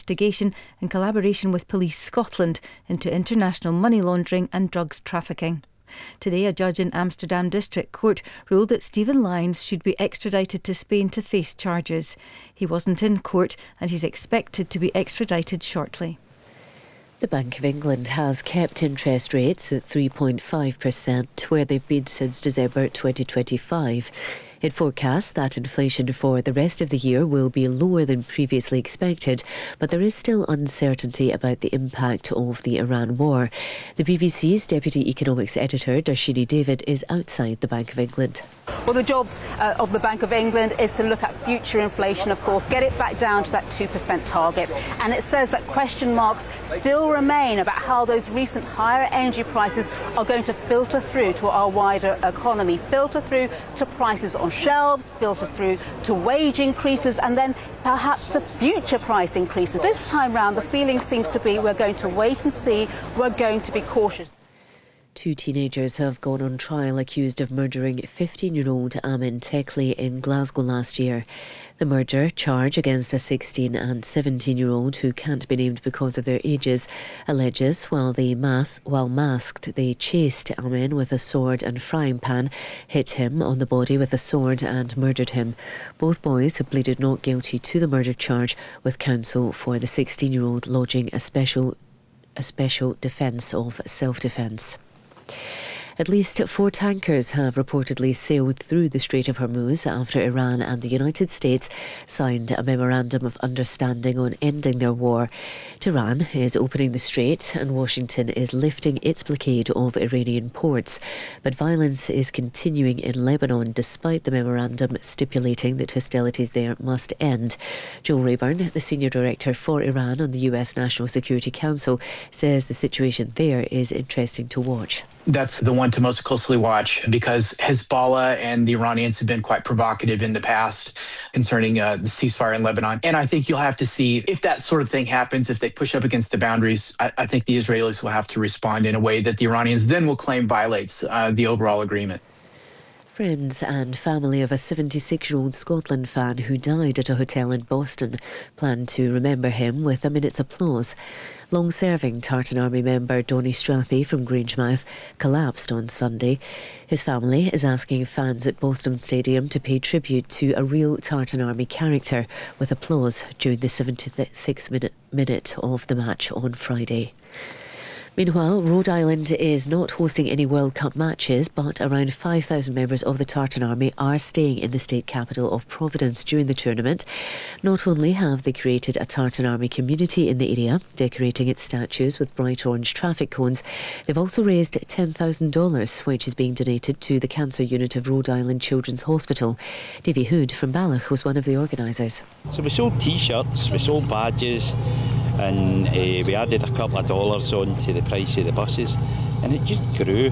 investigation in collaboration with Police Scotland into international money laundering and drugs trafficking. Today, a judge in Amsterdam District Court ruled that Stephen Lyons should be extradited to Spain to face charges. He wasn't in court and he's expected to be extradited shortly. The Bank of England has kept interest rates at 3.5%, where they've been since December 2025. It forecasts that inflation for the rest of the year will be lower than previously expected, but there is still uncertainty about the impact of the Iran war. The BBC's Deputy Economics Editor, Darshini David, is outside the Bank of England. Well, the jobs of the Bank of England is to look at future inflation, of course, get it back down to that 2% target. And it says that question marks still remain about how those recent higher energy prices are going to filter through to our wider economy, filter through to prices on shelves, filter through to wage increases and then perhaps to future price increases. This time round, the feeling seems to be we're going to wait and see, we're going to be cautious. 2 teenagers have gone on trial accused of murdering 15-year-old Amin Tekli in Glasgow last year. The murder charge against a 16 and 17-year-old who can't be named because of their ages alleges while masked, they chased Amin with a sword and frying pan, hit him on the body with a sword and murdered him. Both boys have pleaded not guilty to the murder charge, with counsel for the 16-year-old lodging a special defence of self-defence. At least 4 tankers have reportedly sailed through the Strait of Hormuz after Iran and the United States signed a memorandum of understanding on ending their war. Tehran is opening the strait and Washington is lifting its blockade of Iranian ports. But violence is continuing in Lebanon despite the memorandum stipulating that hostilities there must end. Joel Rayburn, the Senior Director for Iran on the US National Security Council, says the situation there is interesting to watch. That's the one to most closely watch because Hezbollah and the Iranians have been quite provocative in the past concerning the ceasefire in Lebanon. And I think you'll have to see if that sort of thing happens, if they push up against the boundaries. I think the Israelis will have to respond in a way that the Iranians then will claim violates the overall agreement. Friends and family of a 76-year-old Scotland fan who died at a hotel in Boston plan to remember him with a minute's applause. Long-serving Tartan Army member Donny Strathy from Grangemouth collapsed on Sunday. His family is asking fans at Boston Stadium to pay tribute to a real Tartan Army character with applause during the 76th minute of the match on Friday. Meanwhile, Rhode Island is not hosting any World Cup matches, but around 5,000 members of the Tartan Army are staying in the state capital of Providence during the tournament. Not only have they created a Tartan Army community in the area, decorating its statues with bright orange traffic cones, they've also raised $10,000, which is being donated to the cancer unit of Rhode Island Children's Hospital. Davy Hood from Balloch was one of the organisers. So we sold T-shirts, we sold badges, and we added a couple of dollars on to the price of the buses, and it just grew.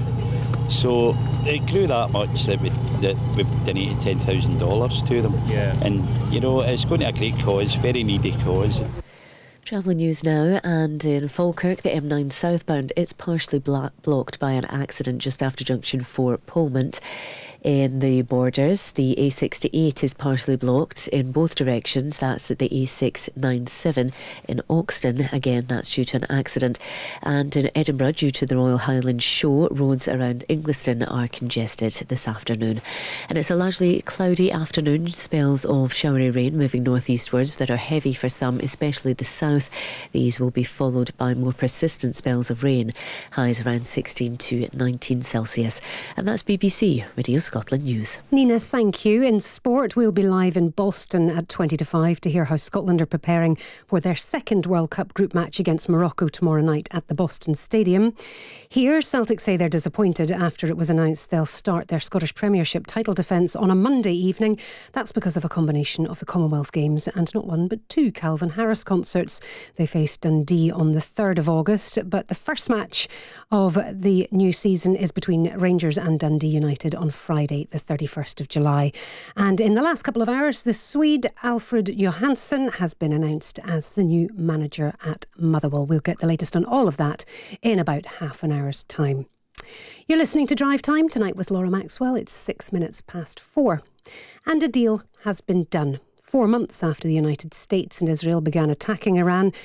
So it grew that much that we donated $10,000 to them. Yeah. And you know, it's going to a great cause, very needy cause. Travelling news now, and in Falkirk, the M9 southbound, it's partially blocked by an accident just after junction 4 Polmont. In the Borders, the A68 is partially blocked in both directions. That's at the A697 in Oxton. Again, that's due to an accident. And in Edinburgh, due to the Royal Highland Show, roads around Ingliston are congested this afternoon. And it's a largely cloudy afternoon. Spells of showery rain moving northeastwards that are heavy for some, especially the south. These will be followed by more persistent spells of rain. Highs around 16 to 19 Celsius. And that's BBC Radio Scotland News. Nina, thank you. In sport, we'll be live in Boston at 20 to 5 to hear how Scotland are preparing for their second World Cup group match against Morocco tomorrow night at the Boston Stadium. Here, Celtic say they're disappointed after it was announced they'll start their Scottish Premiership title defence on a Monday evening. That's because of a combination of the Commonwealth Games and not one but 2 Calvin Harris concerts. They face Dundee on the 3rd of August, but the first match of the new season is between Rangers and Dundee United on Friday, the 31st of July. And in the last couple of hours, the Swede Alfred Johansson has been announced as the new manager at Motherwell. We'll get the latest on all of that in about half an hour's time. You're listening to Drive Time tonight with Laura Maxwell. It's 6 minutes past 4. And a deal has been done. 4 months after the United States and Israel began attacking Iran,